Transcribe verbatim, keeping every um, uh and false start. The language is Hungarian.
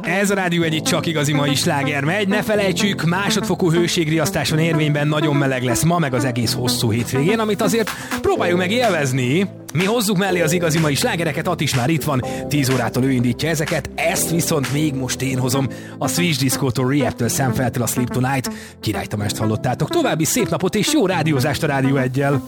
Ez a Rádió egy csak igazi mai sláger megy. Ne felejtsük, másodfokú hőségriasztás van érvényben, nagyon meleg lesz ma, meg az egész hosszú hétvégén, amit azért próbáljuk meg élvezni. Mi hozzuk mellé az igazi mai slágereket, Atis már itt van, tíz órától ő indítja ezeket, ezt viszont még most én hozom. A Switch Disco-tól, Rehab-től, Sam Feltől a Sleep Tonight. Király Tamást hallottátok. További szép napot és jó rádiózást a Rádió egyel.